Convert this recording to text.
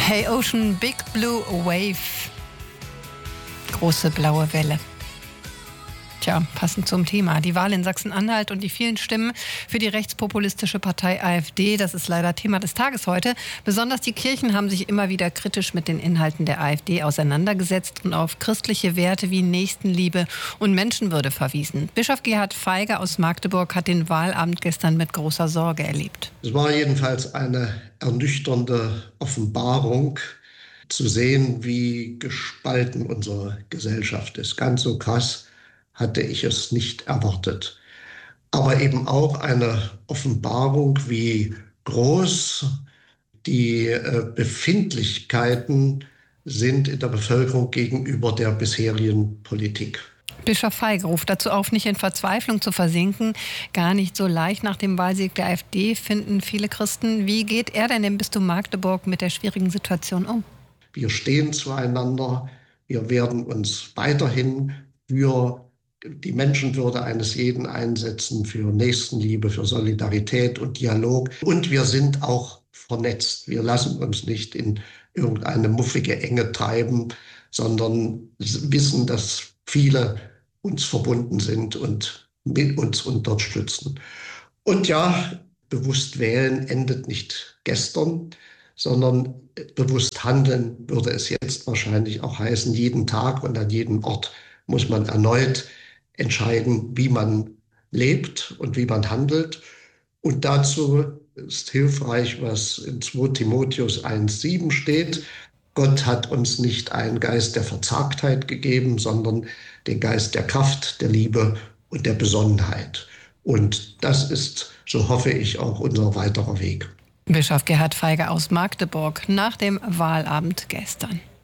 Hey Ocean, Big Blue Wave. Große blaue Welle. Tja, passend zum Thema. Die Wahl in Sachsen-Anhalt und die vielen Stimmen für die rechtspopulistische Partei AfD, das ist leider Thema des Tages heute. Besonders die Kirchen haben sich immer wieder kritisch mit den Inhalten der AfD auseinandergesetzt und auf christliche Werte wie Nächstenliebe und Menschenwürde verwiesen. Bischof Gerhard Feiger aus Magdeburg hat den Wahlabend gestern mit großer Sorge erlebt. Es war jedenfalls eine ernüchternde Offenbarung, zu sehen, wie gespalten unsere Gesellschaft ist. Ganz so krass hatte ich es nicht erwartet. Aber eben auch eine Offenbarung, wie groß die Befindlichkeiten sind in der Bevölkerung gegenüber der bisherigen Politik. Bischof Feiger ruft dazu auf, nicht in Verzweiflung zu versinken. Gar nicht so leicht nach dem Wahlsieg der AfD, finden viele Christen. Wie geht er denn im Bistum Magdeburg mit der schwierigen Situation um? Wir stehen zueinander. Wir werden uns weiterhin für die Menschenwürde eines jeden einsetzen, für Nächstenliebe, für Solidarität und Dialog. Und wir sind auch vernetzt. Wir lassen uns nicht in irgendeine muffige Enge treiben, sondern wissen, dass viele uns verbunden sind und mit uns unterstützen. Und ja, bewusst wählen endet nicht gestern, sondern bewusst handeln würde es jetzt wahrscheinlich auch heißen. Jeden Tag und an jedem Ort muss man erneut entscheiden, wie man lebt und wie man handelt. Und dazu ist hilfreich, was in 2 Timotheus 1,7 steht. Gott hat uns nicht einen Geist der Verzagtheit gegeben, sondern den Geist der Kraft, der Liebe und der Besonnenheit. Und das ist, so hoffe ich, auch unser weiterer Weg. Bischof Gerhard Feiger aus Magdeburg nach dem Wahlabend gestern.